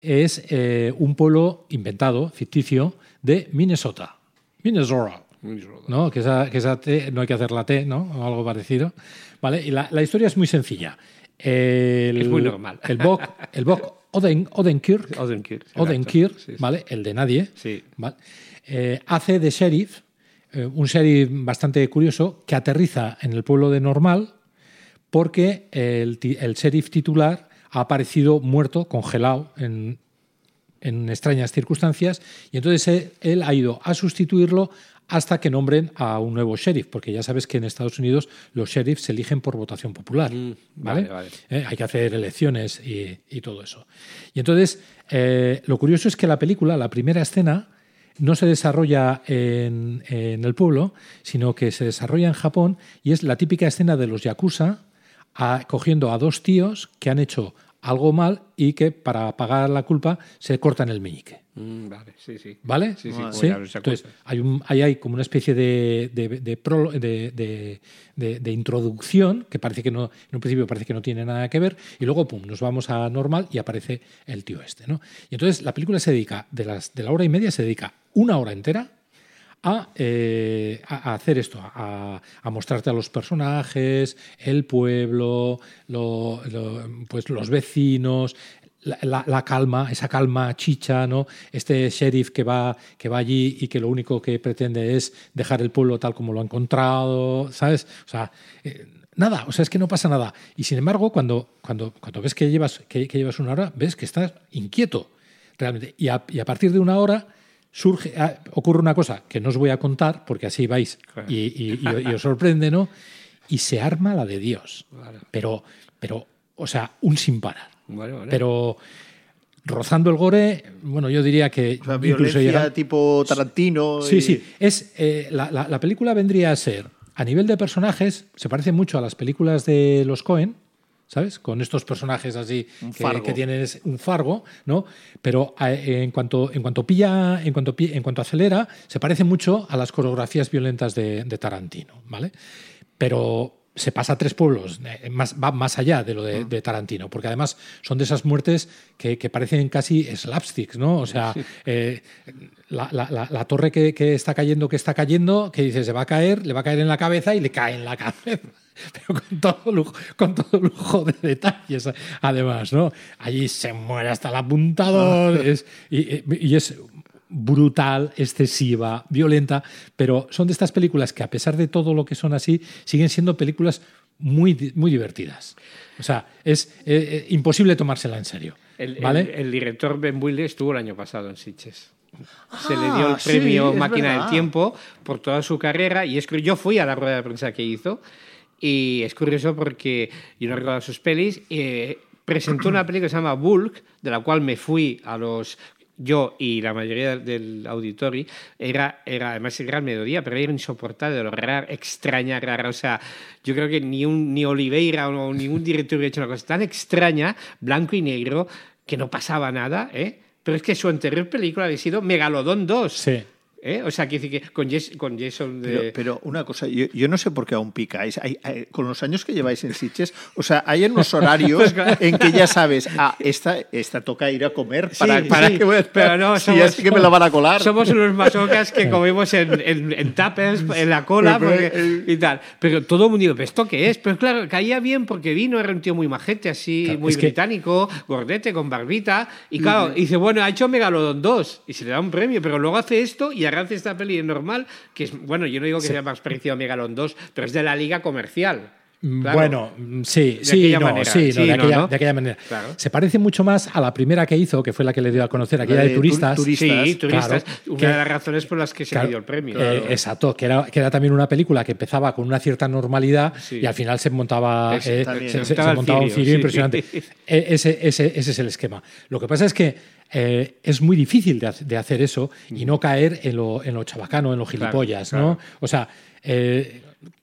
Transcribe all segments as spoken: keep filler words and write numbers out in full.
es eh, un pueblo inventado, ficticio, de Minnesota. Minnesota. ¿No? Que esa, que esa T, no hay que hacer la T, ¿no? O algo parecido. ¿Vale? Y la, la historia es muy sencilla. El, es muy normal. El Bok, el Bok Oden, Odenkirk, Odenkirk, Odenkirk sí, sí. ¿vale? El de nadie, sí. ¿vale? eh, hace de sheriff, eh, un sheriff bastante curioso, que aterriza en el pueblo de Normal porque el, el sheriff titular ha aparecido muerto, congelado en, en extrañas circunstancias, y entonces él, él ha ido a sustituirlo hasta que nombren a un nuevo sheriff, porque ya sabes que en Estados Unidos los sheriffs se eligen por votación popular. Mm, ¿vale? vale, vale. Eh, hay que hacer elecciones y, y todo eso. Y entonces, eh, lo curioso es que la película, la primera escena, no se desarrolla en, en el pueblo, sino que se desarrolla en Japón, y es la típica escena de los yakuza a, cogiendo a dos tíos que han hecho algo mal y que para pagar la culpa se cortan el meñique. Mm, vale, sí, sí. ¿Vale? Sí, sí. ¿Sí? Entonces, hay, un, hay, hay como una especie de, de, de, pro, de, de, de, de introducción que parece que no, en un principio parece que no tiene nada que ver, y luego pum, nos vamos a Normal y aparece el tío este, ¿no? Y entonces la película se dedica, de, las, de la hora y media, se dedica una hora entera a, eh, a hacer esto, a, a mostrarte a los personajes, el pueblo, lo, lo, pues los vecinos. La, la, la calma, esa calma chicha, ¿no? Este sheriff que va, que va allí y que lo único que pretende es dejar el pueblo tal como lo ha encontrado, ¿sabes? O sea, eh, nada, o sea, es que no pasa nada. Y sin embargo, cuando, cuando, cuando ves que llevas, que, que llevas una hora, ves que estás inquieto, realmente. Y a, y a partir de una hora surge, ocurre una cosa que no os voy a contar, porque así vais y, y, y, y os sorprende, ¿no? Y se arma la de Dios. Vale. Pero, pero, o sea, un sin parar. Vale, vale. Pero rozando el gore, bueno, yo diría que... O sea, violencia llega... tipo Tarantino. Sí, y... sí. Es, eh, la, la, la película vendría a ser, a nivel de personajes, se parece mucho a las películas de los Coen, ¿sabes? Con estos personajes así que, que tienen un fargo, ¿no? Pero eh, en cuanto en cuanto pilla, en cuanto en cuanto acelera, se parece mucho a las coreografías violentas de, de Tarantino, ¿vale? Pero se pasa a tres pueblos, eh, más, va más allá de lo de, de Tarantino, porque además son de esas muertes que, que parecen casi slapsticks, ¿no? O sea, eh, la, la, la, la torre que, que está cayendo, que está cayendo, que dice se va a caer, le va a caer en la cabeza y le cae en la cabeza. Pero con todo lujo, con todo lujo de detalles, además, ¿no? Allí se muere hasta el apuntador, es, y, y es brutal, excesiva, violenta, pero son de estas películas que, a pesar de todo lo que son así, siguen siendo películas muy, muy divertidas. O sea, es eh, imposible tomársela en serio. El, ¿vale? el, el director Ben Wheeler estuvo el año pasado en Sitges. Ah, se le dio el premio sí, Máquina verdad. del Tiempo por toda su carrera, y es que yo fui a la rueda de prensa que hizo, y es curioso porque yo no recuerdo sus pelis. Eh, presentó una película que se llama Bulk, de la cual me fui a los... Yo y la mayoría del auditorio, era, era, además era al mediodía, pero era insoportable, de lo rara, extraña, rara. O sea, yo creo que ni, un, ni Oliveira o ningún director hubiera hecho una cosa tan extraña, blanco y negro, que no pasaba nada, ¿eh? Pero es que su anterior película había sido Megalodón dos. Sí. ¿Eh? O sea, que, que con, Jason, con Jason de... Pero, pero una cosa, yo, yo no sé por qué aún picáis. Hay, hay, con los años que lleváis en Sitges, o sea, hay unos horarios en que ya sabes, ah, esta, esta toca ir a comer para, sí, para sí, que, pero no, si somos, ya sé que me la van a colar. Somos unos masocas que comemos en, en, en tuppers, en la cola porque, y tal. Pero todo el mundo dice, ¿esto qué es? Pero claro, caía bien porque vino, era un tío muy majete, así, claro, muy británico, que... gordete, con barbita. Y claro, uh-huh. dice, bueno, ha hecho Megalodón dos y se le da un premio, pero luego hace esto y ahora hace esta peli en normal, que es, bueno, yo no digo que sí. sea más parecido a Megalodón dos, pero es de la liga comercial. Claro. Bueno, sí, de sí, no, manera. sí, sí, no, de, no, aquella, ¿no? de aquella manera. Claro. Se parece mucho más a la primera que hizo, que fue la que le dio a conocer, aquella de, de turistas. turistas. Sí, turistas. Claro, una que, de las razones por las que se claro, le dio el premio. Eh, claro. Exacto, que era, que era también una película que empezaba con una cierta normalidad sí. y al final se montaba, es, eh, se, se, se montaba un cirio sí. impresionante. ese, ese, ese es el esquema. Lo que pasa es que eh, es muy difícil de, de hacer eso y no caer en lo, en lo chabacano, en lo gilipollas, claro, ¿no? Claro. O sea, eh,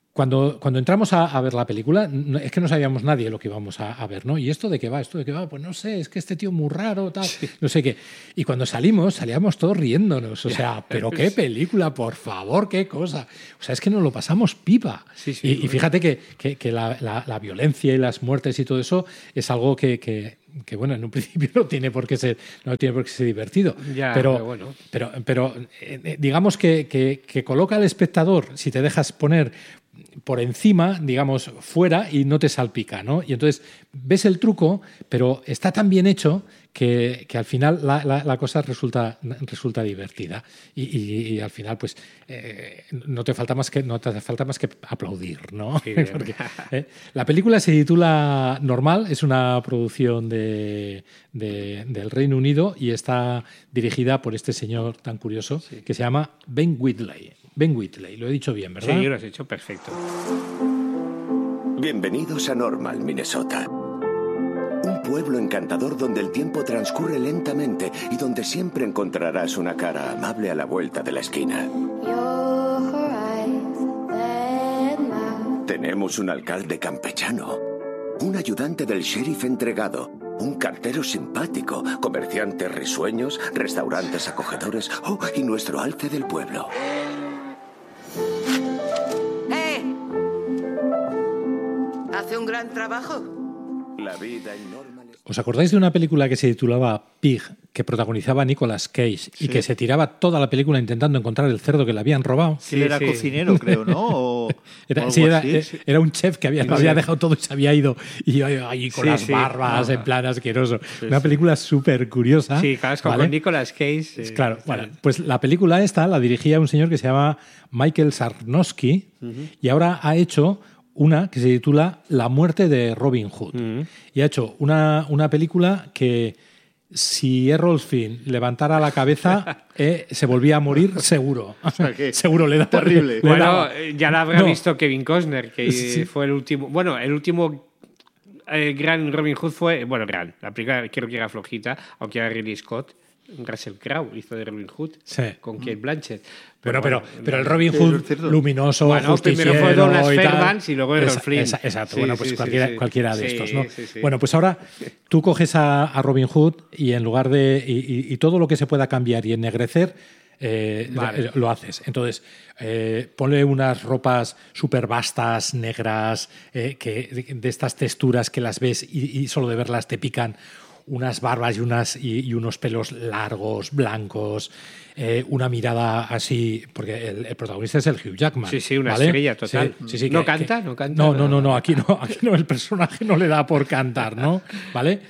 Cuando, cuando entramos a, a ver la película, no, es que no sabíamos nadie lo que íbamos a, a ver, ¿no? ¿Y esto de qué va? ¿Esto de qué va? Pues no sé, es que este tío es muy raro, tal, sí. no sé qué. Y cuando salimos, salíamos todos riéndonos. O sea, pero qué película, por favor, qué cosa. O sea, es que nos lo pasamos pipa. Sí, sí, y, bueno. y fíjate que, que, que la, la, la violencia y las muertes y todo eso es algo que... que que bueno, en un principio no tiene por qué ser, no tiene por qué ser divertido. Ya, pero, pero bueno. Pero, pero eh, digamos que, que, que coloca al espectador, si te dejas poner por encima, digamos, fuera y no te salpica, ¿no? Y entonces ves el truco, pero está tan bien hecho que, que al final la, la, la cosa resulta, resulta divertida. Y, y, y al final, pues, eh, no te falta más que, no te hace falta más que aplaudir, ¿no? Sí, Porque, eh, la película se titula Normal, es una producción de, de, del Reino Unido y está dirigida por este señor tan curioso sí. que se llama Ben Wheatley. Ben Wheatley, lo he dicho bien, ¿verdad? Sí, lo has hecho perfecto. Bienvenidos a Normal, Minnesota. Un pueblo encantador donde el tiempo transcurre lentamente y donde siempre encontrarás una cara amable a la vuelta de la esquina. Tenemos un alcalde campechano, un ayudante del sheriff entregado, un cartero simpático, comerciantes risueños, restaurantes acogedores, oh, y nuestro alce del pueblo. ¿Hace un gran trabajo? La vida enorme. ¿Os acordáis de una película que se titulaba Pig, que protagonizaba Nicolas Cage sí. y que se tiraba toda la película intentando encontrar el cerdo que le habían robado? Sí, él era sí. cocinero, creo, ¿no? O, era, o sí, era, así, sí. era un chef que había, sí, había dejado todo y se había ido y iba ahí con sí, las sí. barbas Ah, en plan asqueroso. sí, una película súper curiosa. Sí, claro, es como ¿vale? con Nicolas Cage. Eh, claro, bueno, pues la película esta la dirigía un señor que se llama Michael Sarnowski uh-huh. y ahora ha hecho una que se titula La muerte de Robin Hood. Uh-huh. Y ha hecho una, una película que, si Errol Flynn levantara la cabeza, eh, se volvía a morir seguro. O sea, que seguro, le da terrible. Le bueno, daba. ya la habrá no. visto Kevin Costner, que sí. fue el último... Bueno, el último eh, gran Robin Hood fue... Bueno, gran. La película creo que era flojita, aunque era Ridley Scott. Russell Crowe hizo de Robin Hood sí. con Kate Blanchett. Pero, bueno, pero, pero el Robin Hood sí, luminoso, bueno, justiciero primero fue Douglas y Fairbanks y luego Errol Flynn. Esa, exacto, sí, bueno, pues sí, cualquiera, sí, cualquiera de sí, estos, ¿no? Sí, sí. Bueno, pues ahora tú coges a, a Robin Hood y en lugar de... Y, y, y todo lo que se pueda cambiar y ennegrecer, eh, vale. lo haces. Entonces, eh, ponle unas ropas súper vastas, negras, eh, que, de, de estas texturas que las ves y, y solo de verlas te pican, unas barbas y, unas, y, y unos pelos largos, blancos, eh, una mirada así, porque el, el protagonista es el Hugh Jackman. Sí, sí, una ¿vale? estrella total. Sí, sí, sí, ¿No que, canta? Que, ¿No canta? No, no, no, no, aquí no, aquí no, el personaje no le da por cantar, ¿no? ¿Vale?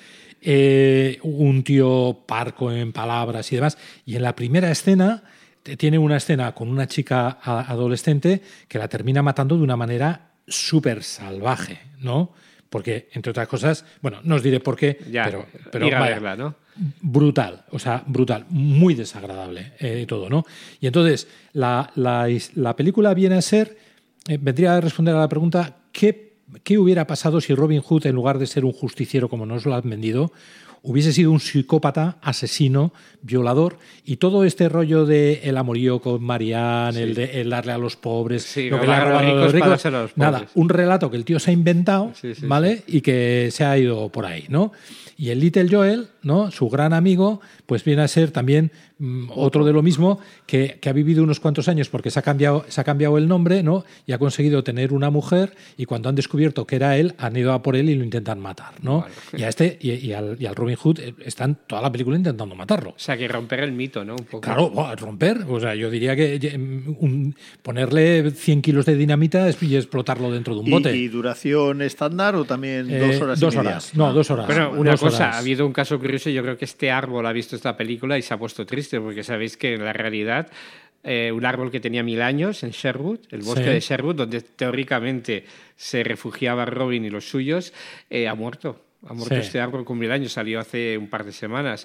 Eh, un tío parco en palabras y demás. Y en la primera escena tiene una escena con una chica adolescente que la termina matando de una manera súper salvaje, ¿no? Porque, entre otras cosas, bueno, no os diré por qué, ya, pero, pero ir a vaya, verla, ¿no? Brutal, o sea, brutal, muy desagradable eh, todo, ¿no? Y entonces, la, la, la película viene a ser, eh, vendría a responder a la pregunta, ¿qué, ¿qué hubiera pasado si Robin Hood, en lugar de ser un justiciero como nos lo han vendido, hubiese sido un psicópata, asesino, violador, y todo este rollo de el amorío con Marianne, sí. el de el darle a los pobres, sí, lo que le ha robado a los ricos, a los nada, un relato que el tío se ha inventado, sí, sí, ¿vale? Sí. Y que se ha ido por ahí, ¿no? Y el Little Joel, ¿no? Su gran amigo, pues viene a ser también mmm, otro de lo mismo, que, que ha vivido unos cuantos años porque se ha cambiado, se ha cambiado el nombre, ¿no? Y ha conseguido tener una mujer, y cuando han descubierto que era él, han ido a por él y lo intentan matar, ¿no? Vale. Y a este, y, y, al, y al Robin Hood están toda la película intentando matarlo. O sea, que romper el mito, ¿no? Un poco. Claro, bueno, romper, o sea, yo diría que un, ponerle cien kilos de dinamita y explotarlo dentro de un bote. ¿Y, y duración estándar o también eh, dos horas dos y media? horas, no, dos horas. Bueno, una dos cosa, horas. ha habido un caso curioso, yo creo que este árbol ha visto esta película y se ha puesto triste, porque sabéis que en la realidad eh, un árbol que tenía mil años en Sherwood, el bosque sí. de Sherwood, donde teóricamente se refugiaba Robin y los suyos, eh, ha muerto. Ha muerto sí. este árbol con mil años, salió hace un par de semanas.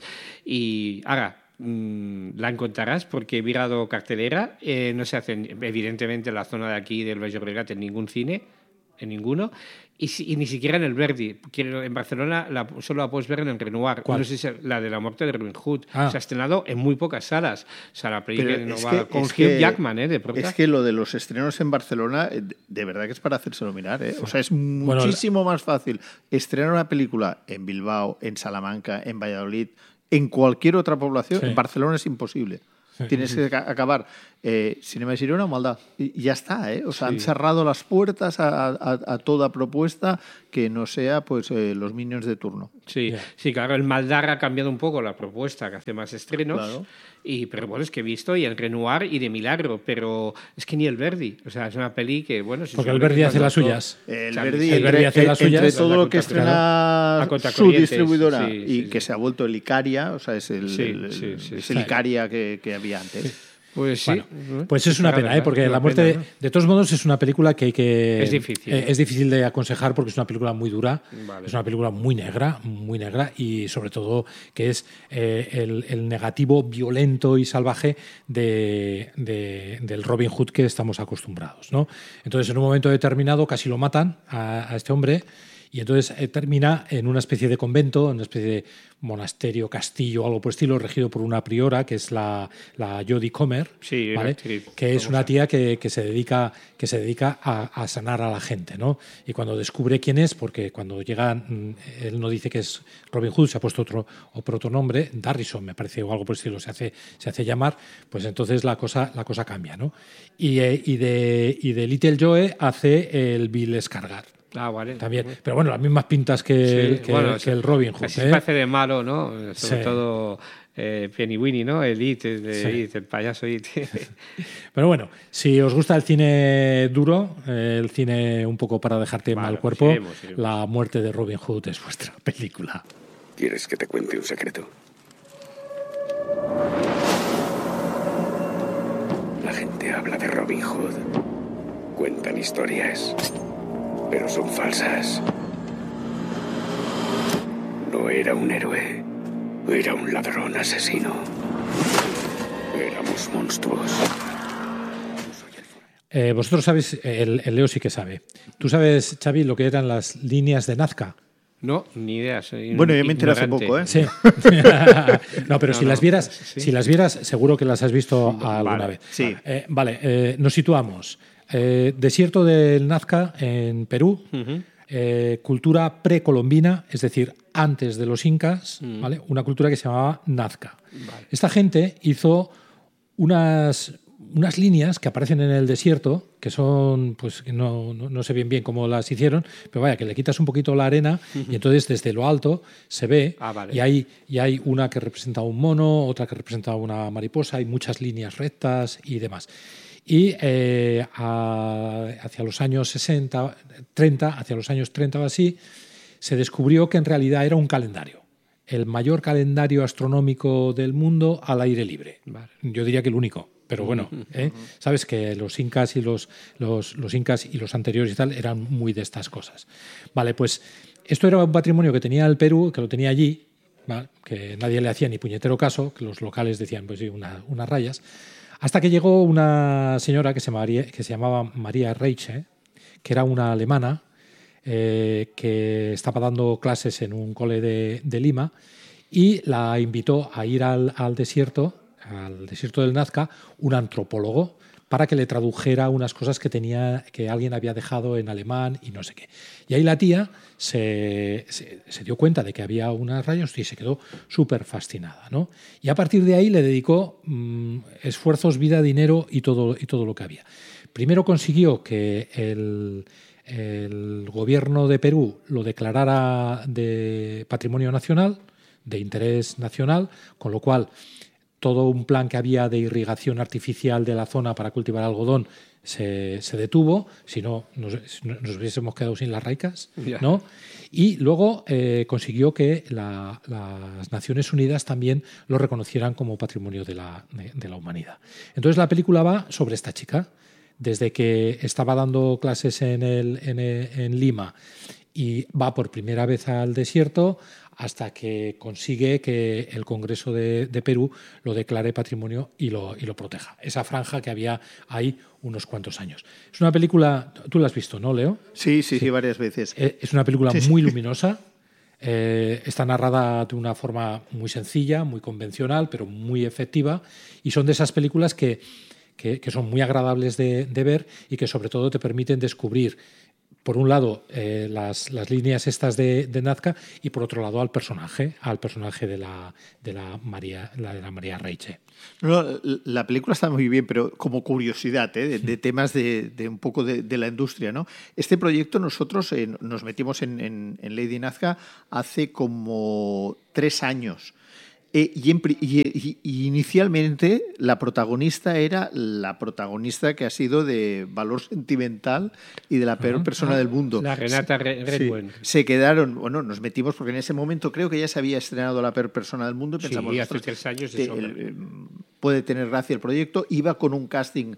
Y ahora, mmm, la encontrarás porque he mirado cartelera, eh, no se hacen, evidentemente, en la zona de aquí del Valle Obregat en ningún cine, en ninguno. Y, si, y ni siquiera en el Verdi. En Barcelona la, solo la puedes ver en el Renoir. ¿Cuál? No sé si es la de la muerte de Robin Hood. Ah. Se ha estrenado en muy pocas salas. O sea, la película no es va que, con es Hugh que, Jackman, ¿eh? De prota. Es que lo de los estrenos en Barcelona, de verdad que es para hacérselo mirar, ¿eh? O sea, es muchísimo bueno, más fácil estrenar una película en Bilbao, en Salamanca, en Valladolid, en cualquier otra población. Sí. En Barcelona es imposible. Sí, Tienes sí. que acabar eh, Cinema de Girona o Maldá. Y ya está, ¿eh? O sea, sí. han cerrado las puertas a, a, a toda propuesta que no sea pues eh, los Minions de turno. Sí, yeah. sí, claro, el Maldá ha cambiado un poco la propuesta, que hace más estrenos. Claro. Y, pero bueno, es que he visto y el Renoir y de milagro, pero es que ni el Verdi. O sea, es una peli que, bueno... Si Porque el Verdi hace las suyas. El Verdi, el Verdi hace las suyas. Entre todo lo que estrena su distribuidora sí, sí, y sí, que sí. se ha vuelto el Icaria, o sea, es el, sí, el, sí, sí, es el sí. Icaria que, que había antes. Sí. Pues sí. Bueno, pues es una pena, ¿eh? Porque La muerte, pena, ¿no? de, de todos modos, es una película que hay que... Es difícil. Eh, es difícil de aconsejar porque es una película muy dura, vale. Es una película muy negra, muy negra y sobre todo que es eh, el, el negativo violento y salvaje de, de, del Robin Hood que estamos acostumbrados, ¿no? Entonces, en un momento determinado casi lo matan a, a este hombre. Y entonces eh, termina en una especie de convento, en una especie de monasterio, castillo, algo por el estilo, regido por una priora, que es la, la Jodie Comer, sí, ¿vale? actriz, que es una tía que, que se dedica, que se dedica a, a sanar a la gente, ¿no? Y cuando descubre quién es, porque cuando llega, él no dice que es Robin Hood, se ha puesto otro, otro nombre, Darrison, me parece, o algo por el estilo, se hace, se hace llamar, pues entonces la cosa, la cosa cambia, ¿no? Y, eh, y, de, y de Little Joe hace el Bill Skarsgård. Ah, vale. También. Pero bueno, las mismas pintas que, sí, que, bueno, que el Robin Hood. Así ¿eh? parece de malo, ¿no? Sobre sí. todo eh, Penny Winnie, ¿no? El It, el, sí. It, el payaso It. Pero bueno, si os gusta el cine duro, eh, el cine un poco para dejarte vale, mal cuerpo, iremos, iremos. La muerte de Robin Hood es vuestra película. ¿Quieres que te cuente un secreto? La gente habla de Robin Hood. Cuentan historias. Pero son falsas. No era un héroe. Era un ladrón asesino. Éramos monstruos. Eh, vosotros sabéis, el, el Leo sí que sabe. ¿Tú sabes, Xavi, lo que eran las líneas de Nazca? No, ni idea. Soy bueno, yo me enteré hace poco, ¿eh? Sí. no, pero no, si, no, las vieras, ¿sí? si las vieras, seguro que las has visto sí, alguna vale, vez. Sí. Eh, vale, eh, nos situamos. Eh, desierto del Nazca en Perú, uh-huh. eh, cultura precolombina, es decir, antes de los incas, uh-huh. ¿vale? Una cultura que se llamaba Nazca. Vale. Esta gente hizo unas, unas líneas que aparecen en el desierto, que son, pues que no, no, no sé bien bien cómo las hicieron, pero vaya, que le quitas un poquito la arena uh-huh. y entonces desde lo alto se ve ah, vale. y, hay, y hay una que representa un mono, otra que representa una mariposa, hay muchas líneas rectas y demás. Y eh, a, hacia los años sesenta, treinta, hacia los años treinta o así, se descubrió que en realidad era un calendario. El mayor calendario astronómico del mundo al aire libre. Vale. Yo diría que el único, pero bueno, ¿eh? Sabes que los incas y los, los, los incas y los anteriores y tal eran muy de estas cosas. Vale, pues esto era un patrimonio que tenía el Perú, que lo tenía allí, ¿vale? Que nadie le hacía ni puñetero caso, que los locales decían, pues sí, una, unas rayas. Hasta que llegó una señora que se, María, que se llamaba María Reiche, que era una alemana eh, que estaba dando clases en un cole de, de Lima y la invitó a ir al, al desierto, al desierto del Nazca, un antropólogo para que le tradujera unas cosas que tenía que alguien había dejado en alemán y no sé qué. Y ahí la tía se, se, se dio cuenta de que había unas rayas y se quedó súper fascinada, ¿no? Y a partir de ahí le dedicó mmm, esfuerzos, vida, dinero y todo, y todo lo que había. Primero consiguió que el, el gobierno de Perú lo declarara de patrimonio nacional, de interés nacional, con lo cual todo un plan que había de irrigación artificial de la zona para cultivar algodón se, se detuvo, si no nos, nos hubiésemos quedado sin las raicas, yeah. ¿no? Y luego eh, consiguió que la, las Naciones Unidas también lo reconocieran como patrimonio de la, de, de la humanidad. Entonces la película va sobre esta chica, desde que estaba dando clases en, el, en, el, en Lima y va por primera vez al desierto hasta que consigue que el Congreso de, de Perú lo declare patrimonio y lo, y lo proteja. Esa franja que había ahí unos cuantos años. Es una película, tú la has visto, ¿no, Leo? Sí, sí, sí, sí varias veces. Es una película sí, muy sí. luminosa. Eh, está narrada de una forma muy sencilla, muy convencional, pero muy efectiva. Y son de esas películas que, que, que son muy agradables de, de ver y que sobre todo te permiten descubrir, por un lado, eh, las, las líneas estas de, de Nazca y por otro lado al personaje, al personaje de la, de la María, la de la María Reiche. No, la película está muy bien, pero como curiosidad, ¿eh? de, de temas de, de un poco de, de la industria, ¿no? Este proyecto nosotros eh, nos metimos en, en, en Lady Nazca hace como tres años. Eh, y, en, y, y inicialmente la protagonista era la protagonista que ha sido de Valor Sentimental y de La Peor uh-huh. Persona ah, del Mundo. La Renata Redwen. Sí, se quedaron, bueno, nos metimos porque en ese momento creo que ya se había estrenado La Peor Persona del Mundo. Sí, pensamos, hace tres años de te, el, puede tener gracia el proyecto. Iba con un casting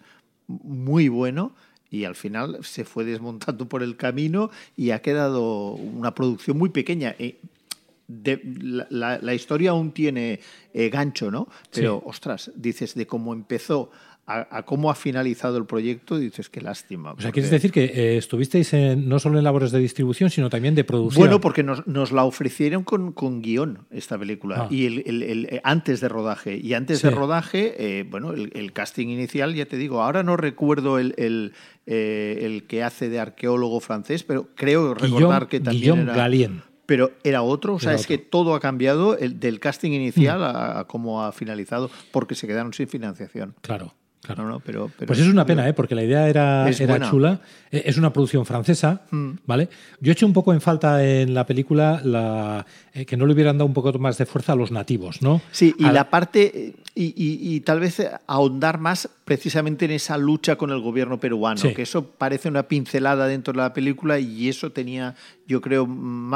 muy bueno y al final se fue desmontando por el camino y ha quedado una producción muy pequeña. Eh, De, la, la, la historia aún tiene eh, gancho, ¿no? Pero, sí. ostras, dices, de cómo empezó a, a cómo ha finalizado el proyecto, dices, qué lástima. O sea, porque... quieres decir que eh, estuvisteis en, no solo en labores de distribución, sino también de producción. Bueno, porque nos, nos la ofrecieron con, con guión, esta película, ah. y el, el, el, antes de rodaje. Y antes sí. de rodaje, eh, bueno, el, el casting inicial, ya te digo, ahora no recuerdo el... el eh, el que hace de arqueólogo francés, pero creo recordar Guillaume, que también Guillaume era... Galien. Pero era otro, o sea, era es otro. que todo ha cambiado el, del casting inicial mm. a, a cómo ha finalizado, porque se quedaron sin financiación. Claro, claro. No, no, pero, pero pues es una pena, ¿eh? Porque la idea era, es era chula. Es una producción francesa, mm. ¿vale? Yo he hecho un poco en falta en la película la, eh, que no le hubieran dado un poco más de fuerza a los nativos, ¿no? Sí, y a la parte... Y, y, y tal vez ahondar más precisamente en esa lucha con el gobierno peruano, sí. que eso parece una pincelada dentro de la película y eso tenía, yo creo,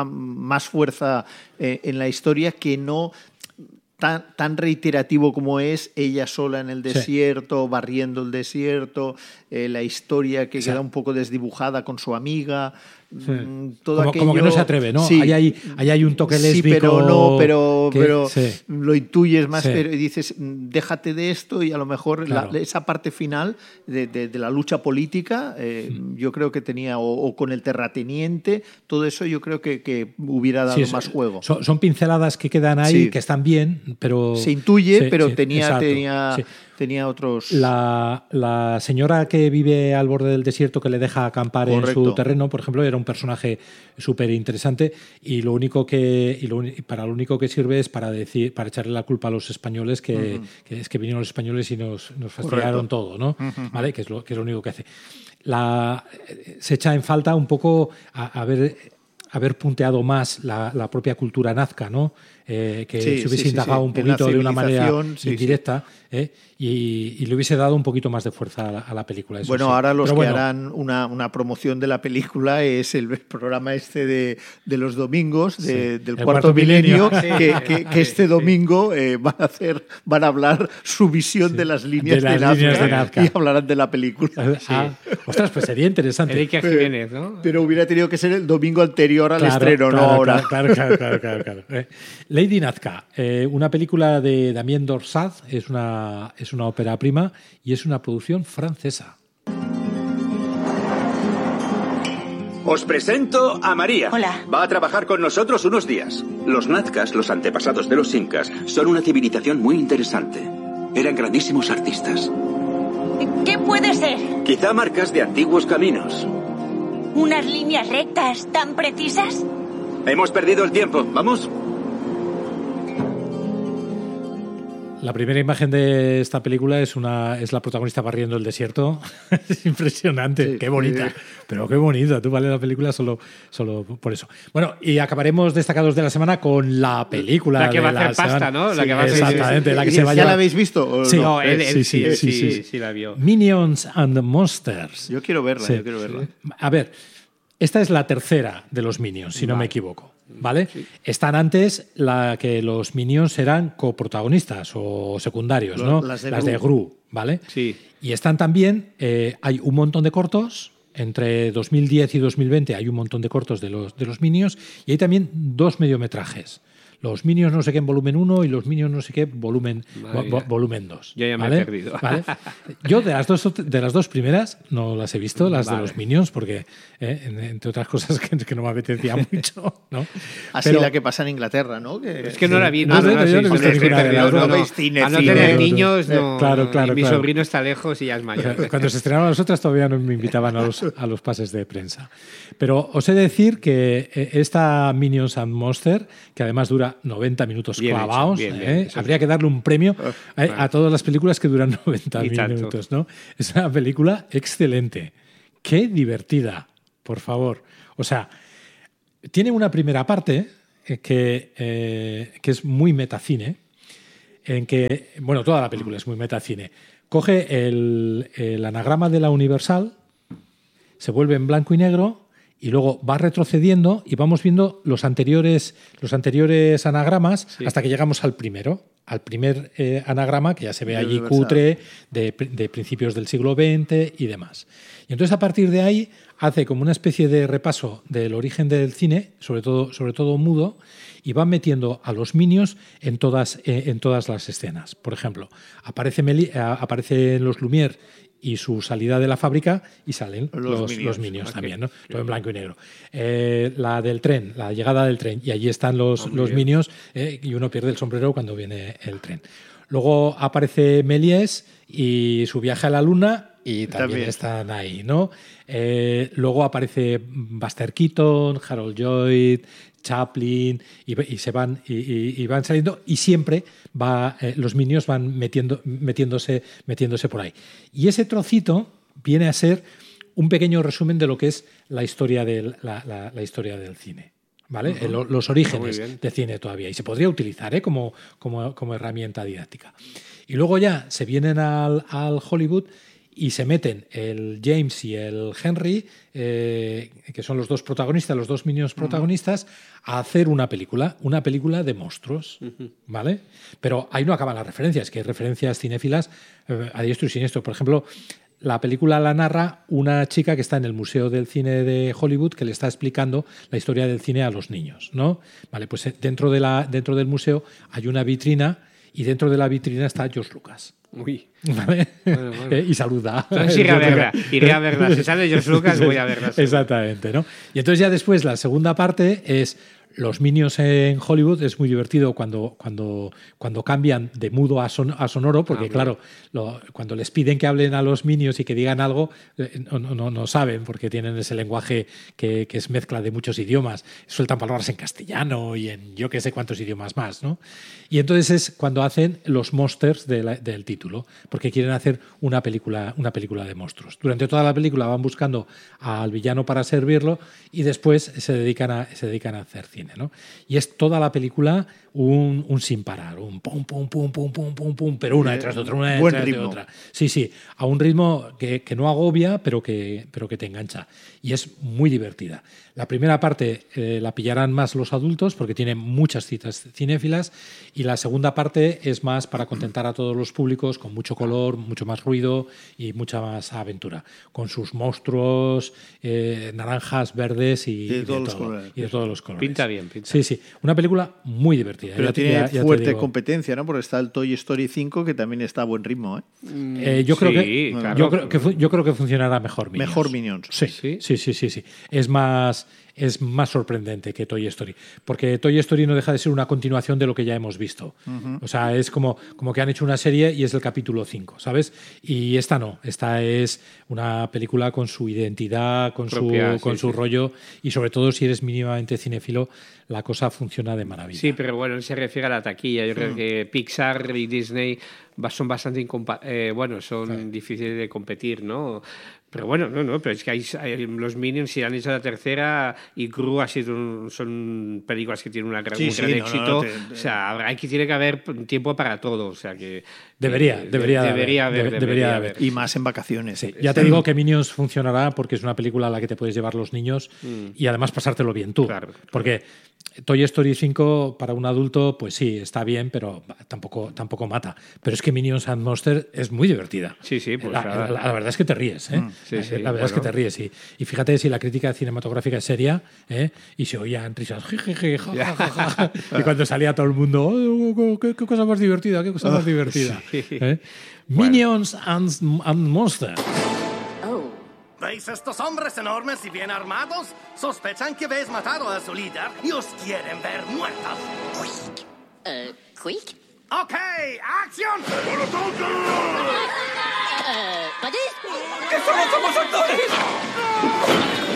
más fuerza eh, en la historia que no tan, tan reiterativo como es ella sola en el desierto, sí. barriendo el desierto, eh, la historia que sí. queda un poco desdibujada con su amiga... Sí. Todo como, aquello... como que no se atreve, ¿no? Sí. Ahí, hay, ahí hay un toque lésbico. Sí, pero no, pero, que, pero sí. lo intuyes más sí. pero, y dices, déjate de esto y a lo mejor claro. la, esa parte final de, de, de la lucha política, eh, mm. yo creo que tenía, o, o con el terrateniente, todo eso yo creo que, que hubiera dado sí, más son, juego. Son, son pinceladas que quedan ahí, sí. que están bien, pero... Se intuye, sí, pero sí, tenía... tenía sí. tenía otros... La, la señora que vive al borde del desierto que le deja acampar Correcto. en su terreno, por ejemplo, era un personaje súper interesante y lo único que y lo, para lo único que sirve es para decir para echarle la culpa a los españoles que, uh-huh. que es que vinieron los españoles y nos, nos fastidiaron Correcto. todo, ¿no? Uh-huh. ¿Vale? Que es lo que es lo único que hace. La, se echa en falta un poco a, a ver haber punteado más la, la propia cultura nazca, ¿no? Eh, que sí, se hubiese sí, indagado sí, un poquito de una manera sí, indirecta sí. ¿eh? y, y le hubiese dado un poquito más de fuerza a la, a la película. Eso bueno, sí. ahora los Pero que bueno, harán una, una promoción de la película es el programa este de, de los domingos, de, sí. del el cuarto, cuarto milenio, milenio. que, que, que este domingo eh, van a hacer, van a hablar su visión sí. de las líneas de, las de, Nazca, líneas de Nazca y hablarán de la película. Sí. Ah, ostras, pues sería interesante. Enrique Jiménez, ¿no? Pero hubiera tenido que ser el domingo anterior al claro, estreno, claro, no ahora. Claro, claro, claro, claro, claro. Eh, Lady Nazca, eh, una película de Damien Dorsat, es una, es una ópera prima y es una producción francesa. Os presento a María. Hola. Va a trabajar con nosotros unos días. Los nazcas, los antepasados de los incas, son una civilización muy interesante. Eran grandísimos artistas. ¿Qué puede ser? Quizá marcas de antiguos caminos. ¿Unas líneas rectas tan precisas? Hemos perdido el tiempo. ¿Vamos? La primera imagen de esta película es una es la protagonista barriendo el desierto. Es impresionante, sí, qué bonita. Sí. Pero qué bonita, tú vale la película solo, solo por eso. Bueno, y acabaremos destacados de la semana con la película. La que de va a hacer semana. pasta, ¿no? La sí, que va a hacer exactamente, la que se va a ¿Ya la habéis visto? ¿O sí, no, él, él, sí, sí, sí, sí, sí, sí, sí la vio. Minions and Monsters. Yo quiero verla, sí. yo quiero verla. A ver, esta es la tercera de los Minions, si no vale. me equivoco. ¿vale? Sí. Están antes la que los Minions eran coprotagonistas o secundarios, los, ¿no? Las de las Gru, de Gru, ¿vale? Sí. Y están también, eh, hay un montón de cortos, entre dos mil diez y dos mil veinte hay un montón de cortos de los, de los Minions, y hay también dos mediometrajes. Los Minions no sé qué en volumen uno y los Minions no sé qué volumen vo, volumen dos. Yo ya me ¿vale? he perdido. ¿Vale? Yo de las dos de las dos primeras no las he visto, las vale. de los Minions, porque eh, entre otras cosas que, que no me apetecía mucho, ¿no? Así Pero, la que pasa en Inglaterra, ¿no? Que, es que no sí. la vi. No, No, no, no, yo no he visto ninguna de las dos. no, no veis cine, a no cine, tener no, niños, no. Claro, claro, y mi claro. sobrino está lejos y ya es mayor. Cuando se estrenaban las otras todavía no me invitaban a los, a los pases de prensa. Pero os he de decir que esta Minions and Monsters, que además dura noventa minutos Bien clavados, hecho, bien, ¿eh? bien. Habría que darle un premio Oh, eh, bueno. a todas las películas que duran noventa Y tanto. minutos, ¿no? Es una película excelente. Qué divertida, por favor. O sea, tiene una primera parte que, eh, que es muy metacine, en que, bueno, toda la película es muy metacine. Coge el, el anagrama de la Universal, se vuelve en blanco y negro y luego va retrocediendo y vamos viendo los anteriores, los anteriores anagramas Sí. hasta que llegamos al primero, al primer eh, anagrama que ya se ve De allí Universal. cutre, de, de principios del siglo veinte y demás. Y entonces a partir de ahí hace como una especie de repaso del origen del cine, sobre todo, sobre todo mudo, y van metiendo a los Minions en todas, eh, en todas las escenas. Por ejemplo, aparece Meli- a- aparecen los Lumière y su salida de la fábrica y salen Los los, los Minions. Minions, Ok. también, ¿no? Todo en blanco y negro. Eh, la del tren, la llegada del tren, y allí están los, Hombre. los Minions eh, y uno pierde el sombrero cuando viene el tren. Luego aparece Méliès y su viaje a la luna y también, También. están ahí, ¿no? Eh, luego aparece Buster Keaton, Harold Lloyd, Chaplin y, y se van y, y- y van saliendo y siempre va eh, los Minions van metiendo, metiéndose metiéndose por ahí. Y ese trocito viene a ser un pequeño resumen de lo que es la historia del, la, la- la historia del cine. ¿Vale? Uh-huh. Lo- los orígenes Muy bien. de cine todavía. Y se podría utilizar ¿eh? como, como, como herramienta didáctica. Y luego ya se vienen al, al Hollywood y se meten el James y el Henry, eh, que son los dos protagonistas, los dos Minions protagonistas, a hacer una película, una película de monstruos, ¿vale? Pero ahí no acaban las referencias, que hay referencias cinéfilas eh, a diestro y siniestro. Por ejemplo, la película la narra una chica que está en el Museo del Cine de Hollywood que le está explicando la historia del cine a los niños, ¿no? Vale, pues eh, dentro, de la, dentro del museo hay una vitrina y dentro de la vitrina está George Lucas. Uy. ¿Vale? Bueno, bueno. Eh, y saluda. Entonces iré a verla, iré a verla. Si sale George Lucas, voy a verla. Exactamente, ¿no? Y entonces ya después la segunda parte es los Minions en Hollywood. Es muy divertido cuando, cuando, cuando cambian de mudo a, son, a sonoro, porque Ah, claro, lo, cuando les piden que hablen a los Minions y que digan algo, eh, no, no, no saben, porque tienen ese lenguaje que, que es mezcla de muchos idiomas. Sueltan palabras en castellano y en yo que sé cuántos idiomas más, ¿no? Y entonces es cuando hacen los monsters de la, del título, porque quieren hacer una película, una película de monstruos. Durante toda la película van buscando al villano para servirlo y después se dedican a, se dedican a hacer cine, ¿no? Y es toda la película un, un sin parar, un pum, pum, pum, pum, pum, pum, pum, pero una detrás de otra, una Buen detrás de ritmo. otra. Sí, sí, a un ritmo que, que no agobia, pero que, pero que te engancha. Y es muy divertida. La primera parte eh, la pillarán más los adultos porque tiene muchas citas cinéfilas y la segunda parte es más para contentar a todos los públicos, con mucho color, mucho más ruido y mucha más aventura, con sus monstruos eh, naranjas, verdes y, Y de y de todos los todo, colores. y de todos los colores. Pinta bien, pinta. Sí, sí, una película muy divertida. Pero Ya te- tiene ya- ya te fuerte digo. competencia, ¿no? Porque está el Toy Story cinco, que también está a buen ritmo, ¿eh? Eh, yo, creo Sí, que, claro. yo, creo que, fu- yo creo que funcionará mejor Minions. Mejor Minions. Sí, ¿Sí? sí, sí, sí, sí. Es más, es más sorprendente que Toy Story. Porque Toy Story no deja de ser una continuación de lo que ya hemos visto. Uh-huh. O sea, es como, como que han hecho una serie y es el capítulo cinco, ¿sabes? Y esta no. Esta es una película con su identidad, con Propia, su, con sí, su sí. rollo. Y sobre todo, si eres mínimamente cinéfilo, la cosa funciona de maravilla. Sí, pero bueno, él se refiere a la taquilla. Yo creo que Pixar y Disney va- son bastante incompa- eh, bueno, son Sí. difíciles de competir, ¿no? Pero bueno, no, no, pero es que hay, hay- los Minions si han hecho la tercera y Gru ha sido un- son películas que tienen una gran, Sí, un sí, gran no, no, éxito. no, te- te- O sea, habrá- hay que tiene que haber tiempo para todo, o sea que Debería, eh, debería de haber, debería haber, debe- debería debería de haber. haber. Y más en vacaciones. Sí, ya te digo que Minions funcionará porque es una película a la que te puedes llevar los niños y además pasártelo bien tú. Claro. Porque Toy Story cinco para un adulto, pues sí, está bien, pero tampoco, tampoco mata. Pero es que Minions and Monsters es muy divertida. Sí, sí, pues la, la, la, la verdad es que te ríes, ¿eh? Mm, sí, sí, la verdad bueno. es que te ríes. Y, y fíjate si la crítica cinematográfica es seria, ¿eh? Y se oían risas, jejeje, ja, ja, ja, ja, y cuando salía todo el mundo, oh, qué, qué cosa más divertida, qué cosa más divertida. Sí. ¿Eh? Bueno. Minions and, and Monsters. ¿Veis estos hombres enormes y bien armados? Sospechan que habéis matado a su líder y os quieren ver muertos. Uh, ¿Quick? ¡Ok! ¡Acción! Uh, ¿Vale? ¡Que solo somos actores!